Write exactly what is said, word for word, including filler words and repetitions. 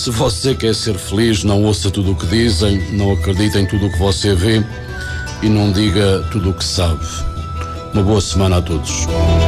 Se você quer ser feliz, não ouça tudo o que dizem, não acredite em tudo o que você vê e não diga tudo o que sabe. Uma boa semana a todos.